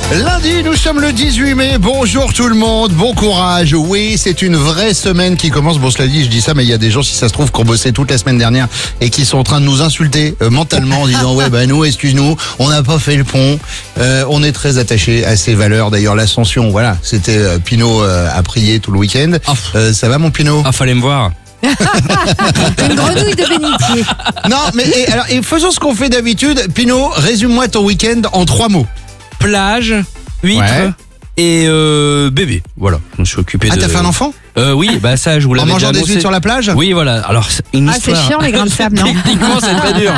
Lundi, nous sommes le 18 mai. Bonjour tout le monde, bon courage. Oui, c'est une vraie semaine qui commence. Bon, cela dit, je dis ça, mais il y a des gens, si ça se trouve, qui ont bossé toute la semaine dernière et qui sont en train de nous insulter mentalement en disant ouais, bah nous, excuse-nous, on n'a pas fait le pont. On est très attachés à ces valeurs. D'ailleurs, l'ascension, voilà, c'était Pinot a prié tout le week-end. Ça va, mon Pinot? Ah, fallait me voir. Une grenouille de bénitier. Non, mais et faisons ce qu'on fait d'habitude. Pinot, résume-moi ton week-end en 3 mots. Plage, huîtres et bébé. Voilà, je me suis occupé de... Ah, t'as fait un enfant? Oui, bah ça, je vous l'avais En déjà mangeant des annoncé. huîtres sur la plage? Oui, voilà. Alors, une histoire... C'est chiant les grains de sable, non? Techniquement, c'est pas dur.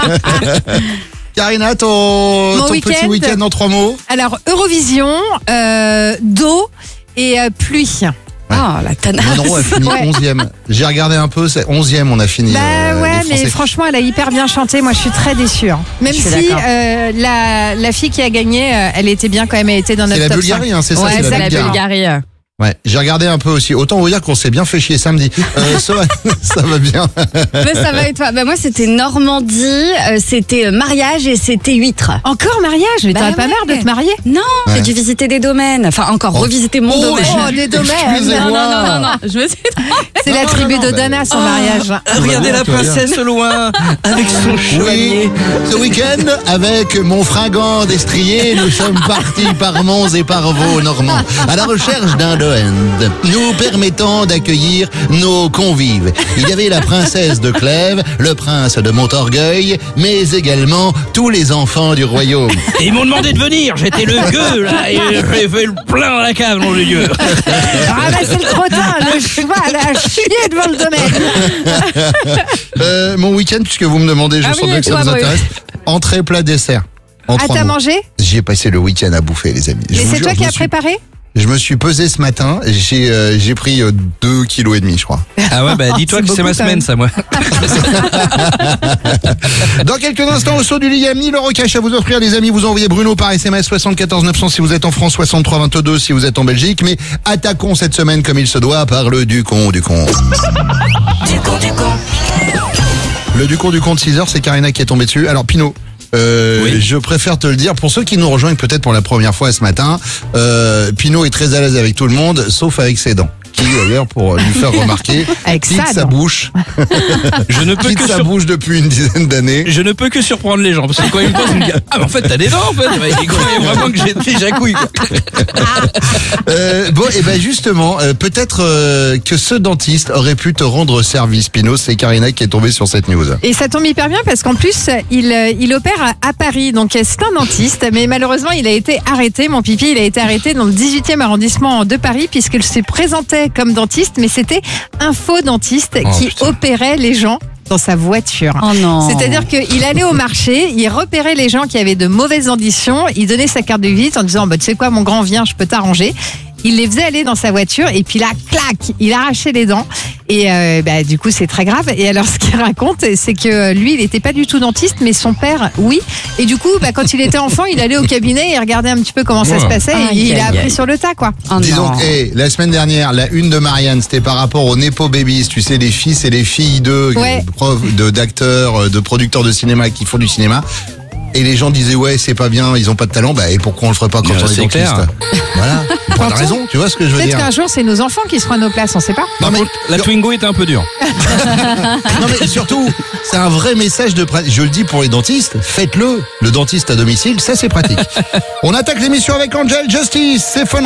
Karina, ton petit week-end en 3 mots? Alors, Eurovision, d'eau et pluie. Ah, la tanasse. Monroe a fini 11e. J'ai regardé un peu, c'est 11e, on a fini. Bah ouais, les mais Français. franchement, elle a hyper bien chanté. Moi, je suis très déçue. Hein. Même Je suis si d'accord. la fille qui a gagné, elle était bien quand même. Elle était dans notre C'est la top 5. Bulgarie, hein, c'est ça, Ouais, c'est c'est la la Bulgarie. Bulgarie. Ouais, j'ai regardé un peu aussi. Autant vous dire qu'on s'est bien fait chier samedi. Ça va bien. Mais ça va et toi? Bah moi c'était Normandie, c'était mariage et c'était huîtres. Encore mariage? Mais Bah t'aurais pas ouais. marre de te marier? Non, Ouais. j'ai dû visiter des domaines. Enfin encore revisiter mon domaine. Oh, des domaines. Excusez-moi. Non. Je me suis... C'est la tribu de Dana, son mariage. Regardez la princesse au loin, avec son chevalier. Oui, ce week-end, avec mon fringant destrier, nous sommes partis par Mons et par Vaux normands à la recherche d'un doend nous permettant d'accueillir nos convives. Il y avait la princesse de Clèves, le prince de Montorgueil, mais également tous les enfants du royaume. Et ils m'ont demandé de venir, j'étais le gueux, là, et j'ai fait le plein dans la cave, mon Dieu. Ramasser le crottin, le cheval a chié devant le domaine. Mon week-end, puisque vous me demandez, je Ah sens oui, bien que ça toi, vous oui. intéresse. Entrée, plat, dessert. En Ah, 3 t'as mots. mangé? J'y ai passé le week-end à bouffer, les amis. Je Et vous c'est jure, toi je qui me as suis- préparé? Je me suis pesé ce matin, j'ai pris 2,5 kg, je crois. Ah ouais, bah dis-toi C'est que c'est ma beaucoup, quand semaine, même. ça, moi. Dans quelques instants, au saut du lit, il y a 1000 € cash à vous offrir, les amis. Vous envoyez Bruno par SMS 74 900 si vous êtes en France, 63 22 si vous êtes en Belgique. Mais attaquons cette semaine comme il se doit par le Ducon. Le Ducon de 6h, c'est Karina qui est tombée dessus. Alors Pinot, Oui. je préfère te le dire, pour ceux qui nous rejoignent peut-être pour la première fois ce matin, Pinot est très à l'aise avec tout le monde, sauf avec ses dents. Qui d'ailleurs, pour lui faire remarquer, Avec quitte sa sa dent. bouche, Je ne peux quitte que sa bouche depuis une dizaine d'années. Je ne peux que surprendre les gens, parce que quand ils me posent, ils me disent ah, mais en fait, t'as des dents, en fait. Ils croyaient vraiment que j'ai déjà couille, quoi. Bon, et ben justement, peut-être que ce dentiste aurait pu te rendre service, Pinot. C'est Karina qui est tombée sur cette news. Et ça tombe hyper bien parce qu'en plus, il opère à Paris. Donc, c'est un dentiste. Mais malheureusement, il a été arrêté. Mon pipi, il a été arrêté dans le 18e arrondissement de Paris puisqu'il se présentait comme dentiste. Mais c'était un faux dentiste qui putain. opérait les gens dans sa voiture. Oh non. C'est-à-dire qu'il allait au marché, il repérait les gens qui avaient de mauvaises ambitions, il donnait sa carte de visite en disant bah, tu sais quoi, mon grand, viens, je peux t'arranger. Il les faisait aller dans sa voiture et puis là, clac, il arrachait les dents. Et bah, du coup, c'est très grave. Et alors, ce qu'il raconte, c'est que lui, il n'était pas du tout dentiste, mais son père, oui. Et du coup, bah, quand il était enfant, il allait au cabinet et il regardait un petit peu comment ça se passait. Et Aïe, il a aïe, appris aï. sur le tas, quoi. Oh Dis non. donc, la semaine dernière, la une de Marianne, c'était par rapport aux Nepo Babies. Tu sais, les fils et les filles Ouais. d'acteurs, de producteurs de cinéma qui font du cinéma. Et les gens disaient ouais, c'est pas bien, ils ont pas de talent. Bah, et pourquoi on le ferait pas quand on est C'est dentiste? clair. Voilà. T'as raison, tu vois ce que je veux Peut-être dire. qu'un jour, c'est nos enfants qui seront à nos places, on sait pas. Non, mais, La Twingo était un peu dure. non, mais surtout, c'est un vrai message de pratique. Je le dis pour les dentistes, faites-le. Le dentiste à domicile, ça c'est pratique. On attaque l'émission avec Angel Justice, c'est fun.